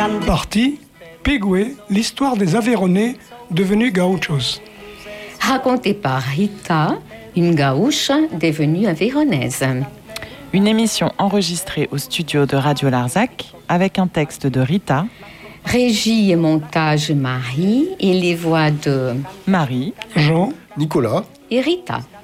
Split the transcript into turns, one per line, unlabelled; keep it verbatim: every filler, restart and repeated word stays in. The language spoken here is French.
Partie Pigüé, l'histoire des Aveyronnais devenus gauchos.
Raconté par Rita, une gauche devenue aveyronnaise.
Une émission enregistrée au studio de Radio Larzac avec un texte de Rita.
Régie et montage Marie et les voix de
Marie,
Jean,
Nicolas
et Rita.